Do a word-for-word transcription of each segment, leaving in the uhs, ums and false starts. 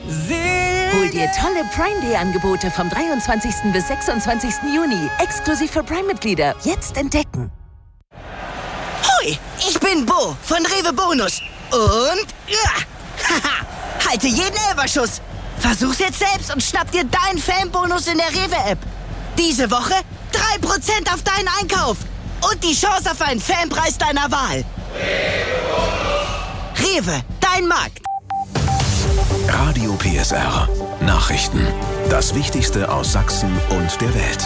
Hol dir tolle Prime Day Angebote vom dreiundzwanzigsten bis sechsundzwanzigsten Juni. Exklusiv für Prime-Mitglieder. Jetzt entdecken. Hoi, ich bin Bo von Rewe Bonus. Und... Ja, haha, halte jeden Elferschuss. Versuch's jetzt selbst und schnapp dir deinen Fanbonus in der Rewe-App. Diese Woche drei Prozent auf deinen Einkauf. Und die Chance auf einen Fanpreis deiner Wahl. Rewe, dein Markt. Radio P S R. Nachrichten. Das Wichtigste aus Sachsen und der Welt.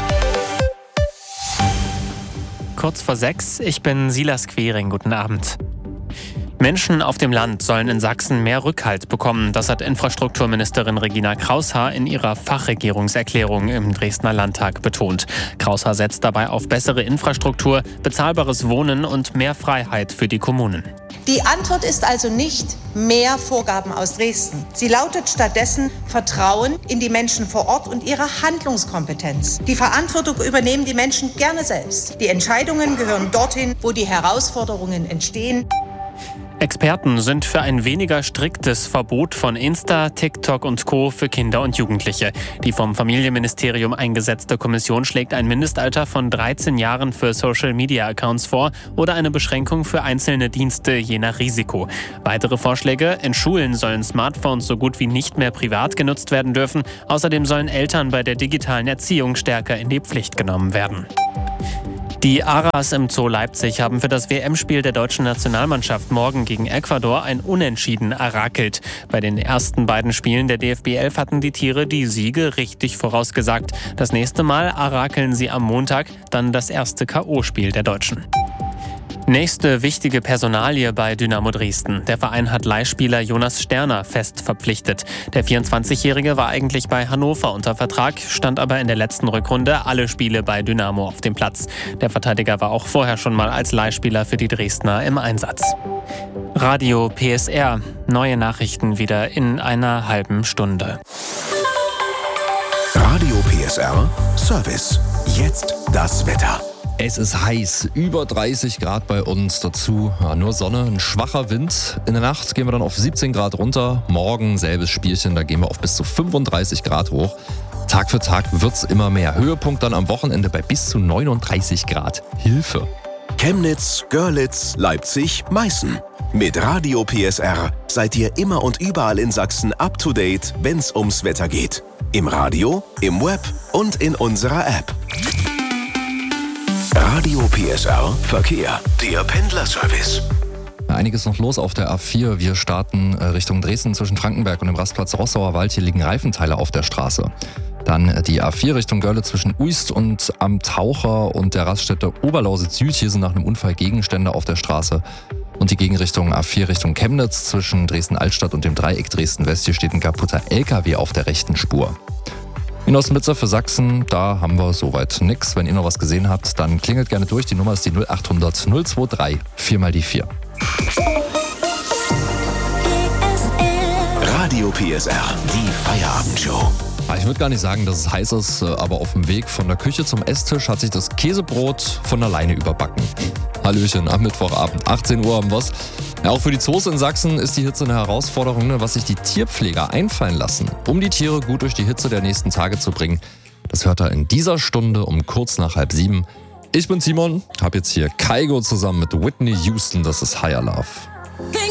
Kurz vor sechs, ich bin Silas Quering. Guten Abend. Menschen auf dem Land sollen in Sachsen mehr Rückhalt bekommen. Das hat Infrastrukturministerin Regina Kraushaar in ihrer Fachregierungserklärung im Dresdner Landtag betont. Kraushaar setzt dabei auf bessere Infrastruktur, bezahlbares Wohnen und mehr Freiheit für die Kommunen. Die Antwort ist also nicht mehr Vorgaben aus Dresden. Sie lautet stattdessen Vertrauen in die Menschen vor Ort und ihre Handlungskompetenz. Die Verantwortung übernehmen die Menschen gerne selbst. Die Entscheidungen gehören dorthin, wo die Herausforderungen entstehen. Experten sind für ein weniger striktes Verbot von Insta, TikTok und Co. für Kinder und Jugendliche. Die vom Familienministerium eingesetzte Kommission schlägt ein Mindestalter von dreizehn Jahren für Social-Media-Accounts vor oder eine Beschränkung für einzelne Dienste je nach Risiko. Weitere Vorschläge: In Schulen sollen Smartphones so gut wie nicht mehr privat genutzt werden dürfen. Außerdem sollen Eltern bei der digitalen Erziehung stärker in die Pflicht genommen werden. Die Aras im Zoo Leipzig haben für das W M-Spiel der deutschen Nationalmannschaft morgen gegen Ecuador ein Unentschieden errakelt. Bei den ersten beiden Spielen der D F B elf hatten die Tiere die Siege richtig vorausgesagt. Das nächste Mal arakeln sie am Montag, dann das erste K O-Spiel der Deutschen. Nächste wichtige Personalie bei Dynamo Dresden. Der Verein hat Leihspieler Jonas Sterner fest verpflichtet. Der vierundzwanzigjährige war eigentlich bei Hannover unter Vertrag, stand aber in der letzten Rückrunde alle Spiele bei Dynamo auf dem Platz. Der Verteidiger war auch vorher schon mal als Leihspieler für die Dresdner im Einsatz. Radio P S R. Neue Nachrichten wieder in einer halben Stunde. Radio P S R Service. Jetzt das Wetter. Es ist heiß, über dreißig Grad bei uns, dazu ja, nur Sonne, ein schwacher Wind. In der Nacht gehen wir dann auf siebzehn Grad runter, morgen selbes Spielchen, da gehen wir auf bis zu fünfunddreißig Grad hoch. Tag für Tag wird's immer mehr, Höhepunkt dann am Wochenende bei bis zu neununddreißig Grad. Hilfe! Chemnitz, Görlitz, Leipzig, Meißen. Mit Radio P S R seid ihr immer und überall in Sachsen up to date, wenn's ums Wetter geht. Im Radio, im Web und in unserer App. Radio P S R Verkehr, der Pendlerservice. Einiges noch los auf der A vier. Wir starten Richtung Dresden zwischen Frankenberg und dem Rastplatz Rossauer Wald. Hier liegen Reifenteile auf der Straße. Dann die A vier Richtung Görlitz zwischen Uist und Am Taucher und der Raststätte Oberlausitz Süd. Hier sind nach einem Unfall Gegenstände auf der Straße. Und die Gegenrichtung A vier Richtung Chemnitz zwischen Dresden-Altstadt und dem Dreieck Dresden-West. Hier steht ein kaputter L K W auf der rechten Spur. In Ostmitzer für Sachsen, da haben wir soweit nix. Wenn ihr noch was gesehen habt, dann klingelt gerne durch. Die Nummer ist die null achthundert null drei drei, vier mal die vier. Radio P S R, die Feierabendshow. Ich würde gar nicht sagen, dass es heiß ist, aber auf dem Weg von der Küche zum Esstisch hat sich das Käsebrot von alleine überbacken. Hallöchen, am Mittwochabend, achtzehn Uhr haben wir's. Ja, auch für die Zoos in Sachsen ist die Hitze eine Herausforderung, ne, was sich die Tierpfleger einfallen lassen, um die Tiere gut durch die Hitze der nächsten Tage zu bringen. Das hört er in dieser Stunde um kurz nach halb sieben. Ich bin Simon, habe jetzt hier Kygo zusammen mit Whitney Houston, das ist Higher Love.